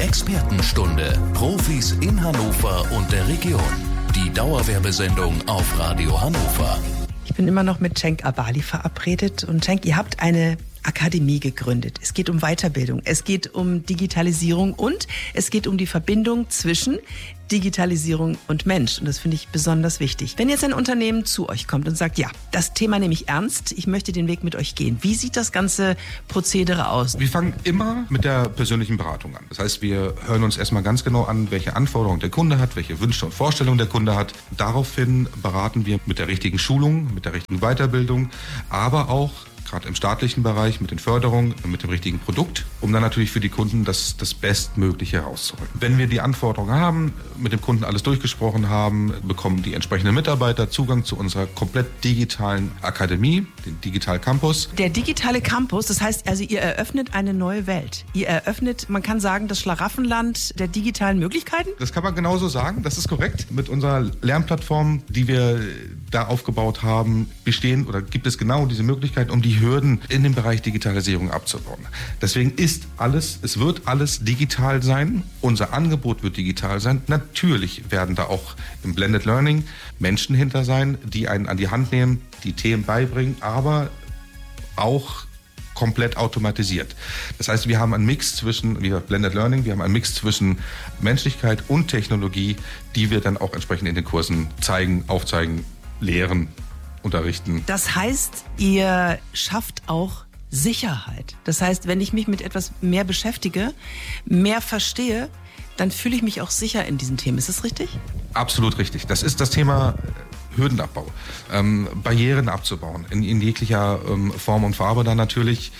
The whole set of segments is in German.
Expertenstunde. Profis in Hannover und der Region. Die Dauerwerbesendung auf Radio Hannover. Ich bin immer noch mit Cenk Abali verabredet. Und Cenk, ihr habt eine Akademie gegründet. Es geht um Weiterbildung, es geht um Digitalisierung und es geht um die Verbindung zwischen Digitalisierung und Mensch. Und das finde ich besonders wichtig. Wenn jetzt ein Unternehmen zu euch kommt und sagt, ja, das Thema nehme ich ernst, ich möchte den Weg mit euch gehen. Wie sieht das ganze Prozedere aus? Wir fangen immer mit der persönlichen Beratung an. Das heißt, wir hören uns erstmal ganz genau an, welche Anforderungen der Kunde hat, welche Wünsche und Vorstellungen der Kunde hat. Daraufhin beraten wir mit der richtigen Schulung, mit der richtigen Weiterbildung, aber auch gerade im staatlichen Bereich mit den Förderungen, mit dem richtigen Produkt, um dann natürlich für die Kunden das Bestmögliche herauszuholen. Wenn wir die Anforderungen haben, mit dem Kunden alles durchgesprochen haben, bekommen die entsprechenden Mitarbeiter Zugang zu unserer komplett digitalen Akademie, den Digital Campus. Der digitale Campus, das heißt also, ihr eröffnet eine neue Welt. Ihr eröffnet, man kann sagen, das Schlaraffenland der digitalen Möglichkeiten? Das kann man genauso sagen, das ist korrekt. Mit unserer Lernplattform, die wir da aufgebaut haben, gibt es genau diese Möglichkeit, um die Hürden in dem Bereich Digitalisierung abzubauen. Deswegen es wird alles digital sein. Unser Angebot wird digital sein. Natürlich werden da auch im Blended Learning Menschen hinter sein, die einen an die Hand nehmen, die Themen beibringen, aber auch komplett automatisiert. Das heißt, wir haben einen Mix zwischen Blended Learning, wir haben einen Mix zwischen Menschlichkeit und Technologie, die wir dann auch entsprechend in den Kursen zeigen, aufzeigen, lehren, unterrichten. Das heißt, ihr schafft auch Sicherheit. Das heißt, wenn ich mich mit etwas mehr beschäftige, mehr verstehe, dann fühle ich mich auch sicher in diesen Themen. Ist das richtig? Absolut richtig. Das ist das Thema Hürdenabbau, Barrieren abzubauen, in jeglicher Form und Farbe dann natürlich.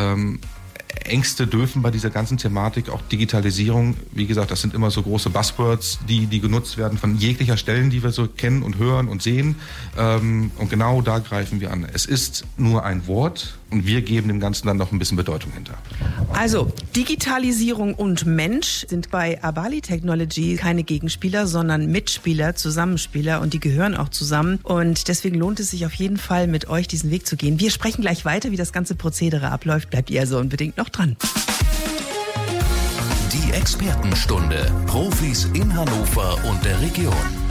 Ängste dürfen bei dieser ganzen Thematik, auch Digitalisierung, wie gesagt, das sind immer so große Buzzwords, die genutzt werden von jeglicher Stellen, die wir so kennen und hören und sehen. Und genau da greifen wir an. Es ist nur ein Wort und wir geben dem Ganzen dann noch ein bisschen Bedeutung hinter. Also Digitalisierung und Mensch sind bei Abali Technology keine Gegenspieler, sondern Mitspieler, Zusammenspieler, und die gehören auch zusammen. Und deswegen lohnt es sich auf jeden Fall, mit euch diesen Weg zu gehen. Wir sprechen gleich weiter, wie das ganze Prozedere abläuft. Bleibt ihr also unbedingt noch dran. Die Expertenstunde. Profis in Hannover und der Region.